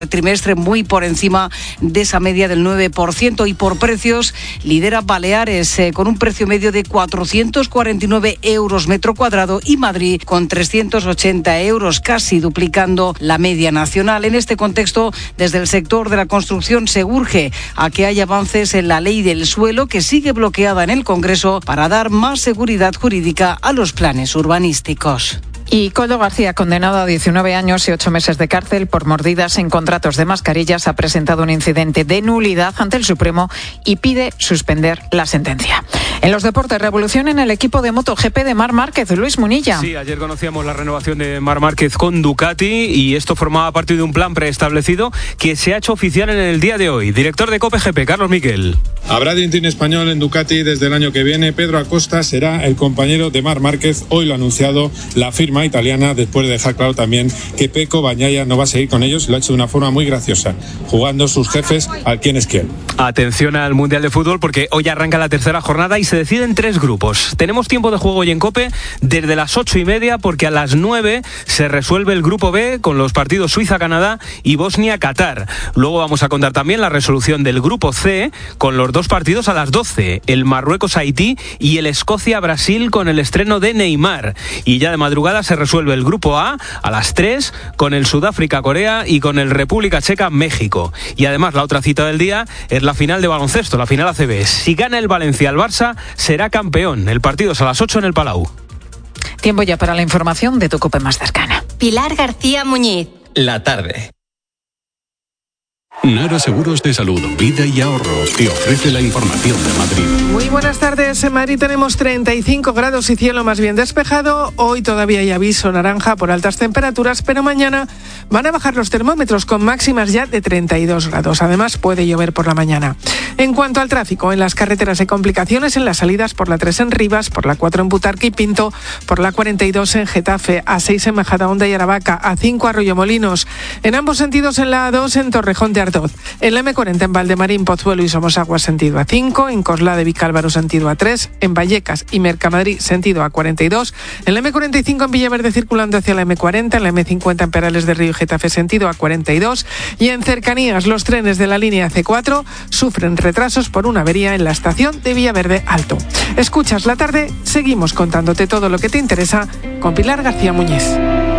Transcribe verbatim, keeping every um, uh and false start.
trimestre muy por encima de esa media del nueve por ciento, y por precios lidera Baleares eh, con un precio medio de cuatrocientos cuarenta y nueve euros metro cuadrado y Madrid con trescientos ochenta euros, casi duplicando la media nacional. En este contexto, desde el sector de la construcción se urge a que haya avances en la ley del suelo, que sigue bloqueada en el Congreso, para dar más seguridad jurídica a los planes urbanísticos. Y Koldo García, condenado a diecinueve años y ocho meses de cárcel por mordidas en contratos de mascarillas, ha presentado un incidente de nulidad ante el Supremo y pide suspender la sentencia. En los deportes, revolución en el equipo de MotoGP de Marc Márquez. Luis Munilla. Sí, ayer conocíamos la renovación de Marc Márquez con Ducati y esto formaba parte de un plan preestablecido que se ha hecho oficial en el día de hoy. Director de COPE G P, Carlos Miquel. Habrá Dintín español en Ducati desde el año que viene. Pedro Acosta será el compañero de Marc Márquez. Hoy lo ha anunciado la firma italiana, después de dejar claro también que Pecco Bagnaia no va a seguir con ellos. Lo ha hecho de una forma muy graciosa, jugando sus jefes al quién es quién. Atención al Mundial de Fútbol, porque hoy arranca la tercera jornada y se deciden tres grupos. Tenemos tiempo de juego hoy en COPE desde las ocho y media, porque a las nueve se resuelve el grupo B con los partidos Suiza-Canadá y Bosnia-Qatar. Luego vamos a contar también la resolución del grupo C con los dos partidos a las doce, el Marruecos-Haití y el Escocia-Brasil con el estreno de Neymar. Y ya de madrugada se resuelve el grupo A a las tres con el Sudáfrica-Corea y con el República Checa-México. Y además la otra cita del día es la final de baloncesto, la final A C B. Si gana el Valencia al Barça, será campeón. El partido es a las ocho en el Palau. Tiempo ya para la información de tu COPE más cercana. Pilar García Muñiz. La tarde. Nara Seguros de Salud, Vida y Ahorro te ofrece la información de Madrid. Muy buenas tardes. En Madrid tenemos treinta y cinco grados y cielo más bien despejado. Hoy todavía hay aviso naranja por altas temperaturas, pero mañana van a bajar los termómetros con máximas ya de treinta y dos grados. Además, puede llover por la mañana. En cuanto al tráfico, en las carreteras hay complicaciones en las salidas por la tres en Rivas, por la cuatro en Butarque y Pinto, por la cuarenta y dos en Getafe, A seis en Majadahonda y Aravaca, A cinco Arroyomolinos. En ambos sentidos en la A dos en Torrejón de Ardoz. En la eme cuarenta en Valdemarín, Pozuelo y Somosaguas sentido A cinco, en Coslada de Vicálvaro sentido A tres, en Vallecas y Mercamadrid sentido A cuarenta y dos, en la eme cuarenta y cinco en Villaverde circulando hacia la eme cuarenta, en la eme cincuenta en Perales de Río y Getafe sentido A cuarenta y dos, y en cercanías los trenes de la línea ce cuatro sufren retrasos por una avería en la estación de Villaverde Alto. Escuchas La Tarde, seguimos contándote todo lo que te interesa con Pilar García Muñiz.